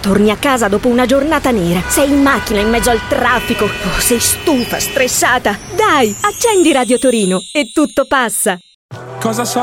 Torni a casa dopo una giornata nera. Sei in macchina in mezzo al traffico. Oh, sei stufa, stressata. Dai, accendi Radio Torino e tutto passa. Cosa so